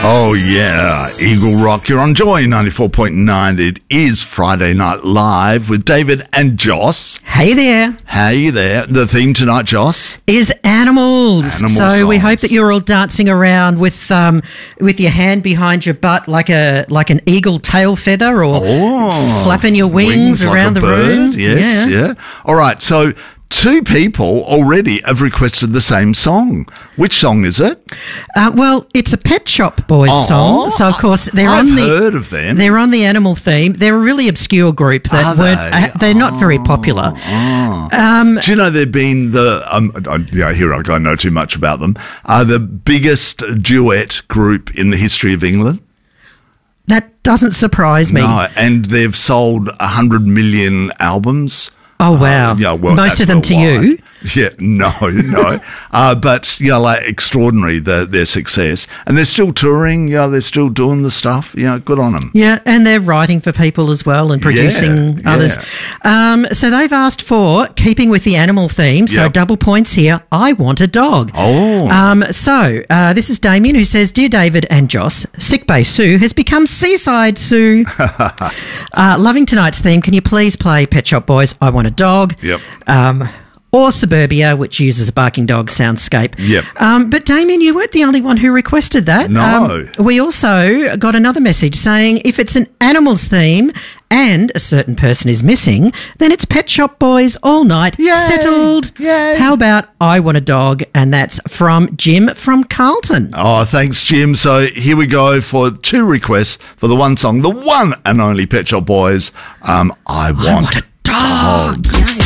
Oh, yeah. Eagle Rock. You're on Joy 94.9. It is Friday Night Live with David and Joss. Hey there. Hey there. The theme tonight, Joss? Is animals. Animal so we songs. hope that you're all dancing around with your hand behind your butt like an eagle tail feather or flapping your wings around like the a bird. room. Yes, yeah. All right, so 2 people already have requested the same song. Which song is it? Well, it's a Pet Shop Boys song. So of course I've heard of them. They're on the animal theme. They're a really obscure group that they're not very popular. Do you know they've been here I know too much about them. The biggest duet group in the history of England. That doesn't surprise me. No, and they've sold 100 million albums. Oh, wow. Most of them to you? Yeah, no. But, like extraordinary, their success. And they're still touring. They're still doing the stuff. Good on them. Yeah, and they're writing for people as well and producing others. So they've asked for, keeping with the animal theme, so double points here, I Want a Dog. So this is Damien who says, Dear David and Joss, Sick Bay Sue has become Seaside Sue. Loving tonight's theme, can you please play Pet Shop Boys, I Want a Dog? Yep. Or Suburbia, which uses a barking dog soundscape. Yep. But Damien, you weren't the only one who requested that. No. We also got another message saying if it's an animals theme and a certain person is missing, then it's Pet Shop Boys all night. Yay. Settled. Yay. How about I Want a Dog? And that's from Jim from Carlton. Oh, thanks, Jim. So here we go for 2 requests for the one song, the one and only Pet Shop Boys, I Want a Dog.